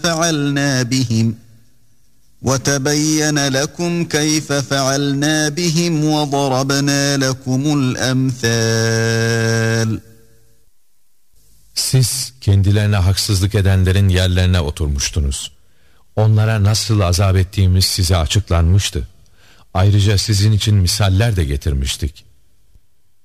فَعَلْنَا بِهِمْ وَتَبَيَّنَ لَكُمْ كَيْفَ فَعَلْنَا بِهِمْ وَضَرَبْنَا لَكُمُ الْأَمْثَالَ. Siz kendilerine haksızlık edenlerin yerlerine oturmuştunuz. Onlara nasıl azap ettiğimiz size açıklanmıştı. Ayrıca sizin için misaller de getirmiştik.